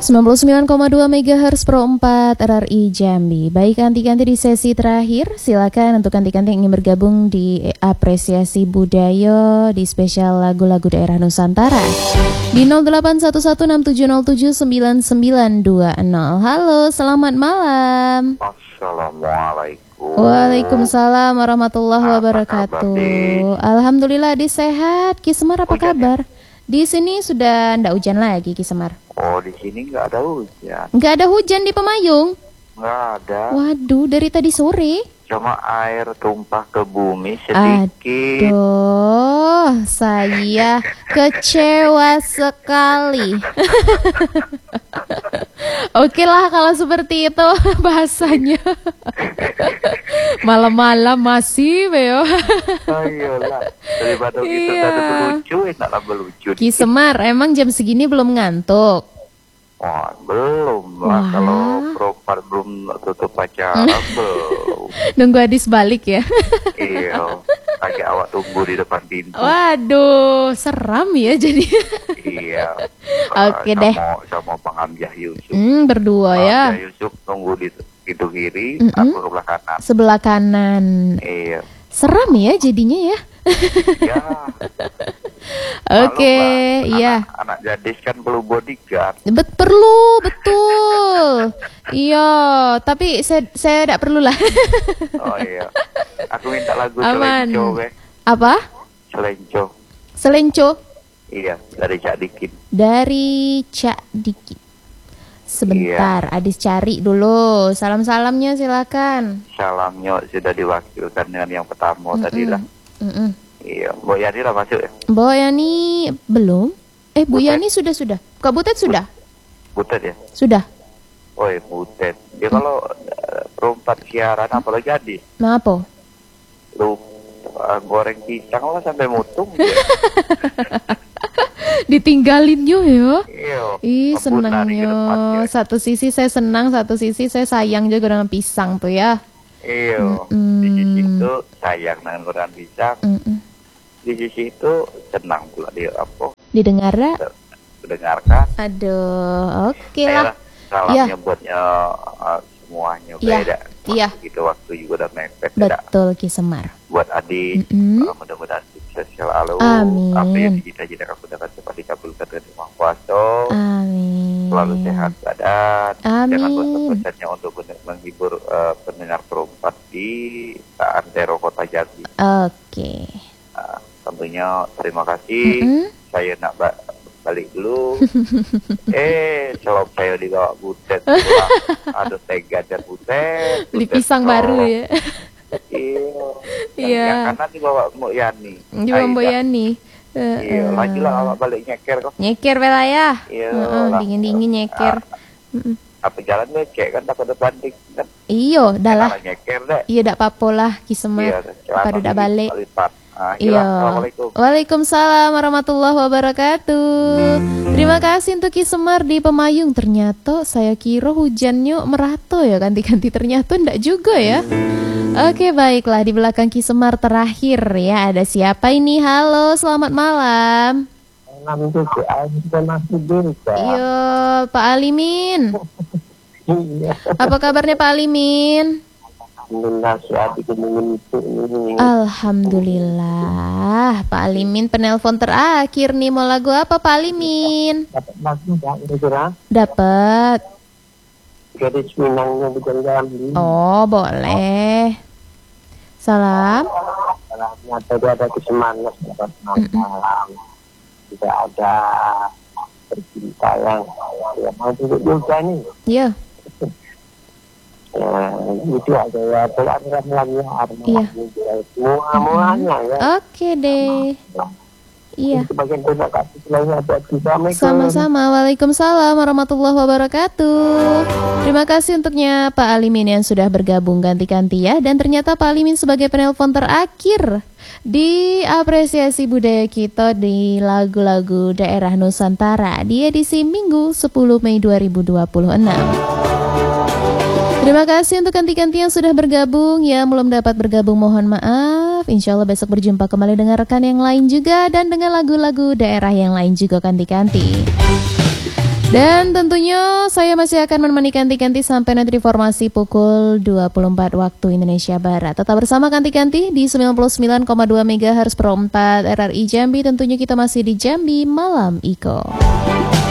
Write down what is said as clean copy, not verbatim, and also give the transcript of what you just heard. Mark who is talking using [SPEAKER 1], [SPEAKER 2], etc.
[SPEAKER 1] 99,2 MHz Pro 4 RRI Jambi. Baik kanti-kanti di sesi terakhir, silakan untuk kanti-kanti yang ingin bergabung di apresiasi budaya di spesial lagu-lagu daerah Nusantara di 081167079920. Halo, selamat malam.
[SPEAKER 2] Assalamualaikum.
[SPEAKER 1] Waalaikumsalam warahmatullahi wabarakatuh. Alhamdulillah sehat. Ki Semar apa kabar? Di sini sudah ndak hujan lagi, Ki Semar.
[SPEAKER 2] Oh, di sini nggak ada hujan.
[SPEAKER 1] Nggak ada hujan di Pemayung?
[SPEAKER 2] Nggak ada.
[SPEAKER 1] Waduh, dari tadi sore.
[SPEAKER 2] Cuma air tumpah ke bumi sedikit.
[SPEAKER 1] Aduh, saya kecewa sekali. Oke lah kalau seperti itu bahasanya. Malam-malam masih, Beo.
[SPEAKER 2] Ayolah, daripada kita ada berlucu, enaklah berlucu.
[SPEAKER 1] Ki Semar, emang jam segini belum ngantuk?
[SPEAKER 2] Wah, belum lah. Kalau perempat belum tutup pacaran, belum.
[SPEAKER 1] Nunggu Adis balik ya?
[SPEAKER 2] Iya, lagi awak tunggu di depan pintu.
[SPEAKER 1] Waduh, seram ya jadi.
[SPEAKER 2] Iya.
[SPEAKER 1] Oke deh.
[SPEAKER 2] Sama Bang Amjah Yusuf.
[SPEAKER 1] Berdua ya.
[SPEAKER 2] Amjah Yusuf tunggu di pintu kiri, aku sebelah kanan.
[SPEAKER 1] Sebelah kanan.
[SPEAKER 2] Iya.
[SPEAKER 1] Seram ya jadinya ya.
[SPEAKER 2] Ya.
[SPEAKER 1] Oke, iya.
[SPEAKER 2] Anak gadis kan perlu bodyguard.
[SPEAKER 1] Perlu, betul. Iya, tapi saya tidak perlu lah.
[SPEAKER 2] Oh iya. Aku minta lagu
[SPEAKER 1] Aman.
[SPEAKER 2] Selenco, weh.
[SPEAKER 1] Apa?
[SPEAKER 2] Selenco.
[SPEAKER 1] Selenco
[SPEAKER 2] Iya, dari Cak Dikin.
[SPEAKER 1] dari Cak Diki. Sebentar, Adis cari dulu. Salam-salamnya silakan.
[SPEAKER 2] Salamnya sudah diwakilkan dengan yang pertama tadi lah. Iya, Bu Yani lah masuk ya.
[SPEAKER 1] Bu Yani belum? Bu
[SPEAKER 2] Butet.
[SPEAKER 1] Yani sudah. Kak Butet sudah?
[SPEAKER 2] Butet ya?
[SPEAKER 1] Sudah.
[SPEAKER 2] Oh iya, Butet. Dia kalau perempat siaran apalagi Adis.
[SPEAKER 1] Nah, apa?
[SPEAKER 2] Lu goreng pisang lah sampai mutung.
[SPEAKER 1] Ditinggalin yo ya.
[SPEAKER 2] Iya.
[SPEAKER 1] Ih,
[SPEAKER 2] ngebut lari ke depan,
[SPEAKER 1] senangnya.
[SPEAKER 2] ya.
[SPEAKER 1] Satu sisi saya senang, satu sisi saya sayang juga dengan pisang tuh ya.
[SPEAKER 2] Iya. Di sisi itu sayang dengan goreng pisang. Di sisi itu senang pula dia apa?
[SPEAKER 1] Didengar dah?
[SPEAKER 2] Mendengarkan.
[SPEAKER 1] Aduh, oke lah.
[SPEAKER 2] Salamnya
[SPEAKER 1] Iya.
[SPEAKER 2] buatnya semuanya
[SPEAKER 1] Iya.
[SPEAKER 2] beda.
[SPEAKER 1] Iya.
[SPEAKER 2] Gitu waktu juga udah mepet. Beda.
[SPEAKER 1] Betul, Ki Semar.
[SPEAKER 2] Buat adik, mudah-mudahan sukses selalu.
[SPEAKER 1] Amin.
[SPEAKER 2] Apa yang cita-cita kamu dapat cepat dikabulkan dengan Yang Maha Kuasa.
[SPEAKER 1] Amin.
[SPEAKER 2] Selalu sehat badan.
[SPEAKER 1] Amin.
[SPEAKER 2] Jangan bosan-bosannya untuk menghibur pendengar perempat di antero Kota Jambi.
[SPEAKER 1] Oke.
[SPEAKER 2] Tentunya terima kasih. Saya nak balik dulu. Celop saya dibawa Butet. Aduh, tega dan Butet.
[SPEAKER 1] Beli pisang baru ya.
[SPEAKER 2] Iya. Yang kanan dibawa Mbok Yani.
[SPEAKER 1] Di Mbok Yani.
[SPEAKER 2] Iya, lagi lah awak balik nyeker kok.
[SPEAKER 1] Nyeker bela ya.
[SPEAKER 2] Iya.
[SPEAKER 1] Dingin-dingin nyeker.
[SPEAKER 2] Apa jalan becek kan takut depan kan.
[SPEAKER 1] Iyo, dah lah.
[SPEAKER 2] Nyeker deh.
[SPEAKER 1] Iya, dak apa-apa lah Ki Semar. Pada udah balik. Iya.
[SPEAKER 2] Assalamualaikum.
[SPEAKER 1] Waalaikumsalam warahmatullahi wabarakatuh. Terima kasih untuk Ki Semar di Pemayung. Ternyata saya kira hujannya merata ya, ganti-ganti, ternyata enggak juga ya. Oke, baiklah, di belakang Ki Semar terakhir ya. Ada siapa ini? Halo, selamat malam. Iya, Pak Alimin. Apa kabarnya Pak Alimin? Alhamdulillah, Pak Alimin penelpon terakhir nih. Mau lagu apa Pak Alimin? Dapat.
[SPEAKER 3] Gadis Minangnya bukan Jambi.
[SPEAKER 1] Oh, boleh. Salam.
[SPEAKER 3] Tadi ada kesemangat dapat malam. Tidak ada bercinta yang mau duduk juga nih.
[SPEAKER 1] Iya.
[SPEAKER 3] Itu aja ya, pelanggan-pelanggan
[SPEAKER 1] Iya.
[SPEAKER 3] semuanya ya.
[SPEAKER 1] Oke deh. Iya.
[SPEAKER 3] Sebagian terima kasih selalu buat kita.
[SPEAKER 1] Sama-sama. Waalaikumsalam warahmatullahi wabarakatuh. Terima kasih untuknya Pak Alimin yang sudah bergabung ganti-ganti ya. Dan ternyata Pak Alimin sebagai penelpon terakhir di apresiasi budaya kita di lagu-lagu daerah Nusantara di edisi Minggu 10 Mei 2026. Terima kasih untuk ganti-ganti yang sudah bergabung. Yang belum dapat bergabung mohon maaf. Insya Allah besok berjumpa kembali dengan rekan yang lain juga. Dan dengan lagu-lagu daerah yang lain juga ganti-ganti. Dan tentunya saya masih akan menemani Kanti-Kanti sampai nanti informasi pukul 24 waktu Indonesia Barat. Tetap bersama Kanti-Kanti di 99,2 MHz per 4 RRI Jambi. Tentunya kita masih di Jambi Malam Iko.